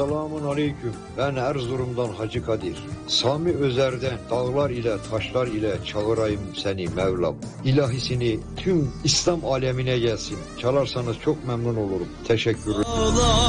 Selamun aleyküm. Ben Erzurum'dan Hacı Kadir. Sami Özer'den dağlar ile taşlar ile çağırayım seni Mevlam. İlahisini tüm İslam alemine gelsin. Çalarsanız çok memnun olurum. Teşekkürler.